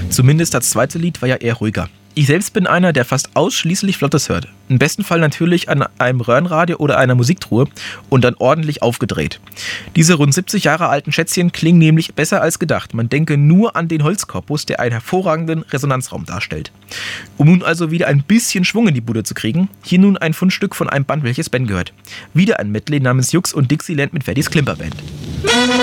Zumindest das zweite Lied war ja eher ruhiger. Ich selbst bin einer, der fast ausschließlich Flottes hört. Im besten Fall natürlich an einem Röhrenradio oder einer Musiktruhe und dann ordentlich aufgedreht. Diese rund 70 Jahre alten Schätzchen klingen nämlich besser als gedacht. Man denke nur an den Holzkorpus, der einen hervorragenden Resonanzraum darstellt. Um nun also wieder ein bisschen Schwung in die Bude zu kriegen, hier nun ein Fundstück von einem Band, welches Ben gehört. Wieder ein Medley namens Jux und Dixieland mit Verdis Klimperband.